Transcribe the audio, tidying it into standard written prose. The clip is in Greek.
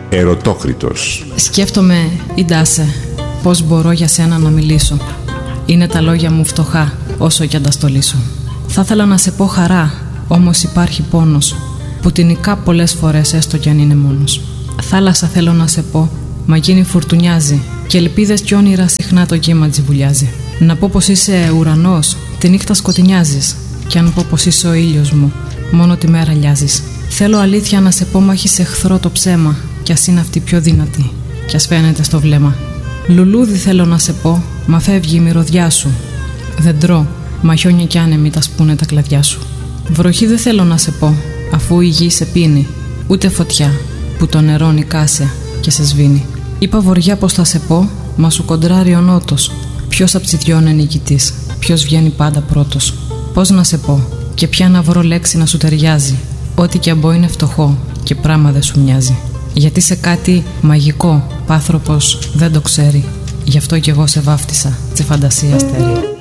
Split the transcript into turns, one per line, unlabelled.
Ερωτόκριτος.
Σκέφτομαι, Ιντάσε, πώς μπορώ για σένα να μιλήσω. Είναι τα λόγια μου φτωχά, όσο κι αν τα στολίσω. Θα ήθελα να σε πω χαρά, όμως υπάρχει πόνος, που την νικά πολλές φορές έστω κι αν είναι μόνος. Θάλασσα θέλω να σε πω, μα γίνει φουρτουνιάζει, και ελπίδες κι όνειρα συχνά το κύμα τζιβουλιάζει. Να πω πως είσαι ουρανός, τη νύχτα σκοτεινιάζεις, κι αν πω πως είσαι ο ήλιος μου, μόνο τη μέρα λιάζεις. Θέλω αλήθεια να σε πω, μα έχεις εχθρό το ψέμα, κι ας είναι αυτή πιο δυνατή, κι ας φαίνεται στο βλέμμα. Λουλούδι θέλω να σε πω, μα φεύγει η μυρωδιά σου. Δεν τρώω, μα χιόνια κι άνεμοι τα σπούνε τα κλαδιά σου. Βροχή δεν θέλω να σε πω, αφού η γη σε πίνει, ούτε φωτιά που το νερό νικάσε και σε σβήνει. Είπα βοριά πως θα σε πω, μα σου κοντράρει ο νότος. Ποιος απ' τις δυο είναι νικητής, ποιος βγαίνει πάντα πρώτος. Πώς να σε πω, και ποια να βρω λέξη να σου ταιριάζει. Ό,τι κι αν πω είναι φτωχό και πράμα δεν σου μοιάζει. Γιατί σε κάτι μαγικό, π' άνθρωπος δεν το ξέρει. Γι' αυτό κι εγώ σε βάφτισα, σε φαντασία αστέρι.